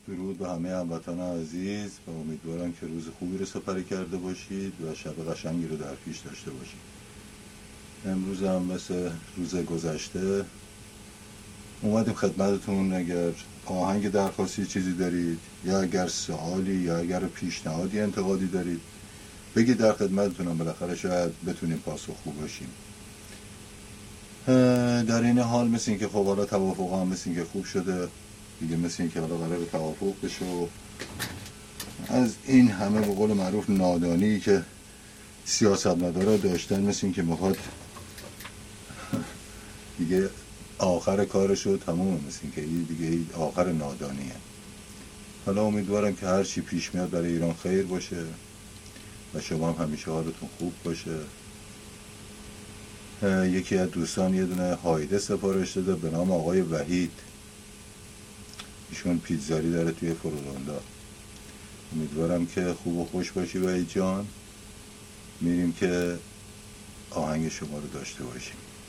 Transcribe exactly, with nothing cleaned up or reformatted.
درود به همه هموطنان عزیز و امیدوارم که روز خوبی رو سپری کرده باشید و شب قشنگی رو در پیش داشته باشید. امروز هم مثل روز گذشته اومدیم خدمتتون. اگر آهنگ درخواستی چیزی دارید یا اگر سوالی یا اگر پیشنهادی انتقادی دارید بگید، در خدمتتونم. بالاخره شاید بتونیم پاسخگو باشیم. در این حال مثل این که خب حالا توافق هم مثل این که خوب شده دیگه، مثل این که حالا قرار توافق بشه و از این همه به قول معروف نادانی که سیاستمدارا داشتن مثل این که میخواد دیگه آخر کارشو تمومه، مثل این که دیگه آخر نادانیه. حالا امیدوارم که هر چی پیش میاد برای ایران خیر باشه و شما هم همیشه حالتون خوب باشه. یکی از دوستان یه دونه هایده سفارش داده به نام آقای وحید، ایشون پیتزاری داره توی فرولاندا. امیدوارم که خوب و خوش باشی وحید جان. میریم که آهنگ شما رو داشته باشیم.